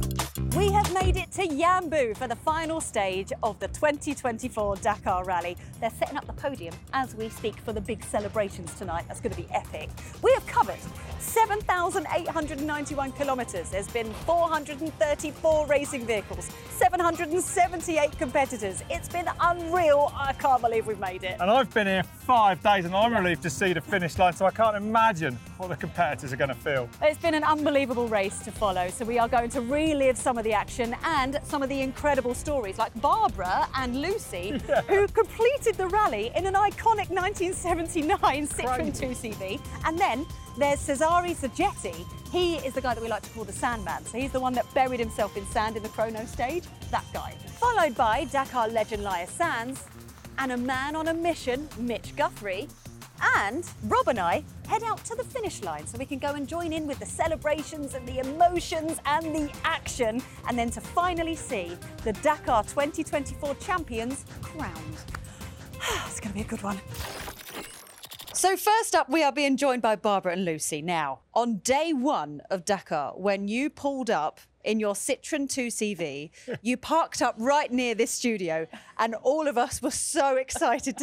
We have made it to Yambu for the final stage of the 2024 Dakar Rally. They're setting up the podium as we speak for the big celebrations tonight. That's going to be epic. We have covered 7,891 kilometres. There's been 434 racing vehicles, 778 competitors. It's been unreal. I can't believe we've made it. And I've been here 5 days and I'm relieved to see the finish line, so I can't imagine what the competitors are going to feel. It's been an unbelievable race to follow, so we are going to relive some of the action and some of the incredible stories, like Barbara and Lucy, who completed the rally in an iconic 1979 Citroën 2CV. And then there's Cesare Zagetti. He is the guy that we like to call the Sandman. So he's the one that buried himself in sand in the chrono stage, that guy. Followed by Dakar legend Laya Sands and a man on a mission, Mitch Guthrie. And Rob and I head out to the finish line so we can go and join in with the celebrations and the emotions and the action, and then to finally see the Dakar 2024 champions crowned. It's going to be a good one. So first up, we are being joined by Barbara and Lucy. Now, on day one of Dakar, when you pulled up in your Citroën 2CV, you parked up right near this studio, and all of us were so excited to